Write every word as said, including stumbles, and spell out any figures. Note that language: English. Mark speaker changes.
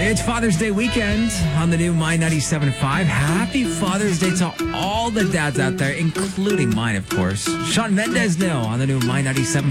Speaker 1: It's Father's Day weekend on the new My ninety-seven point five. Happy Father's Day to all the dads out there, including mine, of course. Shawn Mendes now on the new My ninety-seven